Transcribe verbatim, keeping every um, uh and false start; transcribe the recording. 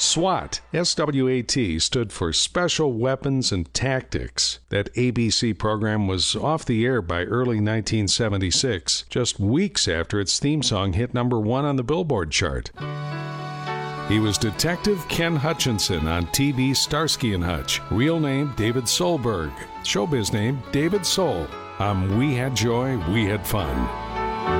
SWAT, S W A T, stood for Special Weapons and Tactics. That A B C program was off the air by early nineteen seventy-six, just weeks after its theme song hit number one on the Billboard chart. He was Detective Ken Hutchinson on T V's Starsky and Hutch. Real name, David Solberg. Showbiz name, David Soul. On We Had Joy, We Had Fun.